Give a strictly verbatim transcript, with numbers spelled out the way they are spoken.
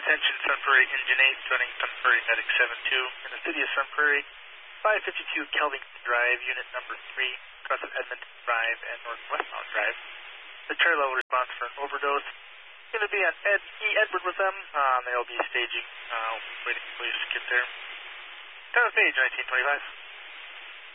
attention, Sun Prairie Engine eight, joining Sun Prairie Medic seven two in the city of Sun Prairie, five fifty-two Kelvington Drive, unit number three, across of Edmonton Drive and Northwestbound Drive. The chair level response for an overdose. Going to be on Ed E. Edward with them. Um, they'll be staging, uh, waiting for police to get there. Time of page, nineteen twenty-five.